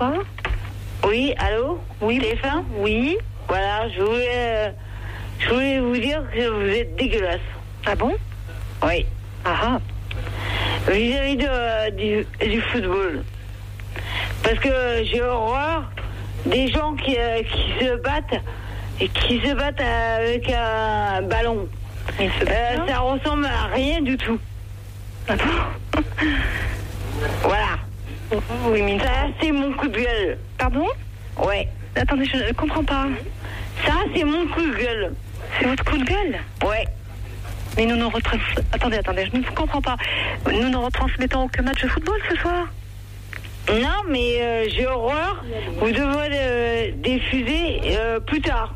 pas. Oui, allô? Oui. Téléphone? Oui. Voilà, je voulais vous dire que vous êtes dégueulasse. Ah bon? Oui. Ah. Vis-à-vis du football. Parce que j'ai horreur des gens qui se battent et qui se battent avec un ballon. Ça ressemble à rien du tout. Ah bon? Voilà. Oui, mais ça, c'est mon coup de gueule. Pardon? Ouais. Attendez, je ne comprends pas. Ça, c'est mon coup de gueule. C'est votre coup de gueule? Ouais. Mais nous attendez, je ne comprends pas. Nous ne retransmettons aucun match de football ce soir? Non, mais j'ai horreur. Vous devrez diffuser plus tard.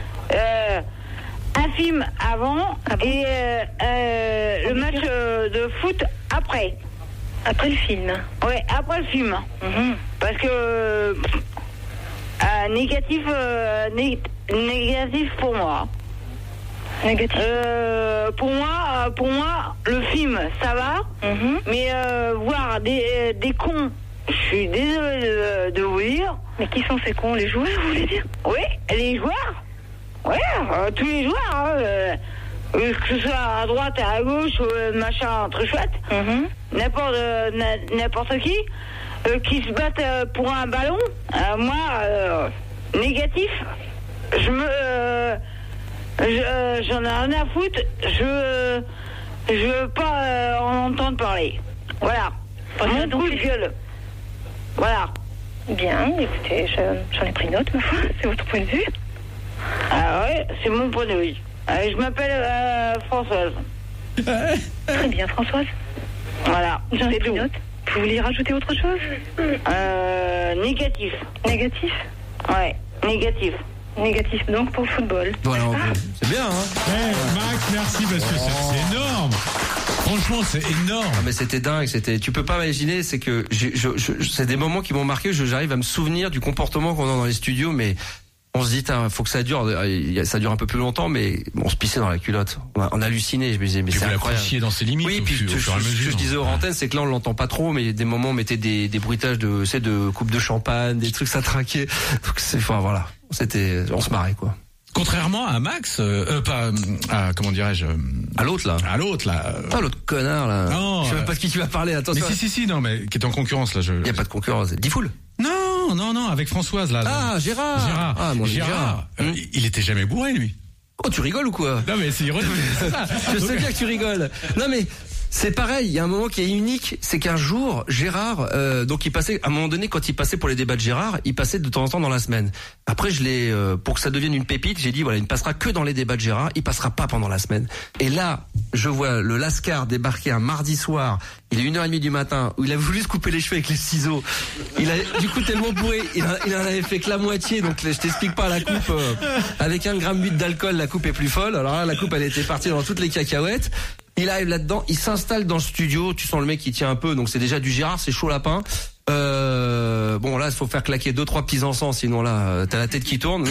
Un film avant et le match de foot après. Après le film? Ouais, après le film. Parce que négatif pour moi. Négatif. Pour moi, le film, ça va. Mais voir des cons, je suis désolé de vous dire. Mais qui sont ces cons? Les joueurs, vous voulez dire? Oui, les joueurs. Ouais, tous les joueurs. Que ce soit à droite, à gauche, machin, très chouette. N'importe qui se battent pour un ballon. Moi, négatif. J'en ai rien à foutre. Je veux pas en entendre parler. Voilà. Mon coup de gueule. Voilà. Bien, écoutez, j'en ai pris note, ma foi. C'est votre point de vue? Ah ouais, c'est mon point de vue. Je m'appelle Françoise. Très bien, Françoise. Voilà. J'en ai pris note. Vous voulez rajouter autre chose? Négatif. Négatif? Ouais, négatif. Négatif donc pour le football. Voilà, c'est bien, hein. Max, merci parce que c'est énorme. Franchement, c'est énorme. Ah, mais c'était dingue, tu peux pas imaginer, c'est que c'est des moments qui m'ont marqué, j'arrive à me souvenir du comportement qu'on a dans les studios, mais on se dit, faut que ça dure un peu plus longtemps, mais on se pissait dans la culotte. On a halluciné, je me disais, mais c'est incroyable. Chier dans ses limites. Oui, puis ce que je disais aux antennes, c'est que là on l'entend pas trop, mais des moments on mettait des bruitages de coupe de champagne, des trucs ça traquait. Voilà, on se marrait quoi. Contrairement à Max, comment dirais-je, à l'autre là. Ah, l'autre connard là. Non, je sais même pas de qui tu vas parler. Attends. Mais si, non, mais qui est en concurrence là. Il y a pas de concurrence. Diffoul. Non, avec Françoise là. Ah, Gérard. Ah, mon Gérard. Il était jamais bourré lui. Oh, tu rigoles ou quoi? Non mais c'est ironique. Je sais bien que tu rigoles. Non mais c'est pareil, il y a un moment qui est unique, c'est qu'un jour, Gérard, donc il passait, à un moment donné, quand il passait pour les débats de Gérard, il passait de temps en temps dans la semaine. Après, je l'ai, pour que ça devienne une pépite, j'ai dit, voilà, il ne passera que dans les débats de Gérard, il passera pas pendant la semaine. Et là, je vois le Lascar débarquer un mardi soir, il est 1h30 du matin, où il a voulu se couper les cheveux avec les ciseaux. Il a, du coup, tellement bourré, il en avait fait que la moitié, donc je t'explique pas la coupe, avec 1,8 g d'alcool, la coupe est plus folle. Alors là, la coupe, elle était partie dans toutes les cacahuètes. Il arrive là-dedans, il s'installe dans le studio, tu sens le mec qui tient un peu, donc c'est déjà du Gérard, c'est chaud lapin. Bon là, il faut faire claquer 2-3 petits encens, sinon là, t'as la tête qui tourne.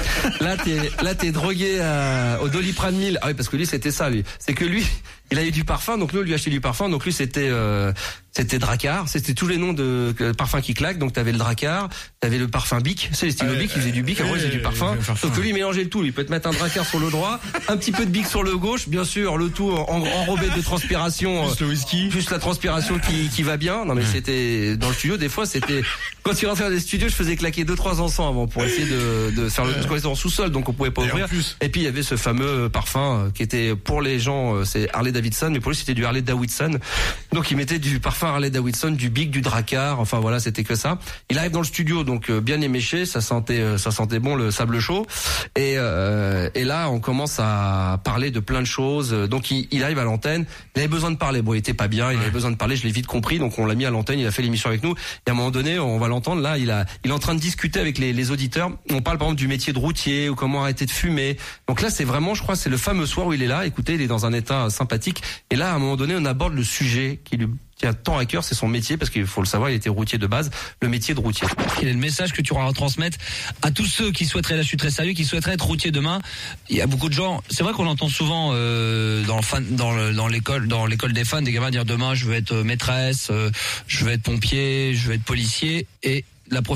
Là, t'es drogué au Doliprane 1000. Ah oui, parce que lui, c'était ça, lui. C'est que lui, il a eu du parfum, donc nous, on lui a acheté du parfum, donc lui, c'était Drakkar, c'était tous les noms de parfums qui claquent, donc t'avais le Drakkar, t'avais le parfum Bic, c'est les stylos Bic, il faisait du Bic, moi j'ai du parfum, sauf que lui, il mélangeait le tout, il peut te mettre un Drakkar sur le droit, un petit peu de Bic sur le gauche, bien sûr, le tout enrobé de transpiration, plus le whisky, plus la transpiration qui va bien. Non mais c'était dans le studio, des fois c'était quand tu rentrais dans les studios, je faisais claquer 2-3 encens avant pour essayer de faire le truc en sous-sol, donc on pouvait pas ouvrir. Et puis il y avait ce fameux parfum qui était pour les gens, c'est Harley Davidson, mais pour lui c'était du Harley Davidson, donc il mettait du parfum Harley Davidson, du Bic, du Drakkar, enfin voilà, c'était que ça. Il arrive dans le studio, donc bien éméché, ça sentait bon le sable chaud. Et là, on commence à parler de plein de choses. Donc il arrive à l'antenne, il avait besoin de parler. Bon, il était pas bien, il avait besoin de parler, je l'ai vite compris, donc on l'a mis à l'antenne, il a fait l'émission avec nous. Et à un moment donné, on va l'entendre, là, il est en train de discuter avec les auditeurs. On parle par exemple du métier de routier ou comment arrêter de fumer. Donc là, c'est vraiment, je crois, c'est le fameux soir où il est là. Écoutez, il est dans un état sympathique. Et là, à un moment donné, on aborde le sujet qui lui tient tant à cœur, c'est son métier, parce qu'il faut le savoir, il était routier de base, le métier de routier. Quel est le message que tu auras à transmettre à tous ceux qui souhaiteraient, là je suis très sérieux, qui souhaiteraient être routier demain? Il y a beaucoup de gens, c'est vrai qu'on l'entend souvent dans l'école des fans, des gamins dire demain je veux être maîtresse, je veux être pompier, je veux être policier, et la